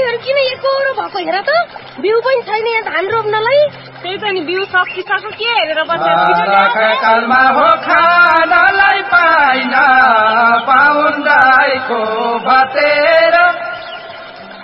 बालीहरू किन एकरो भएको हेर त बिउ पनि छैन यहाँ धान रोप्नलाई त्यही त नि बिउ सकिसक्यो के हेरेर बसेर कालमा हो खानलाई पाइन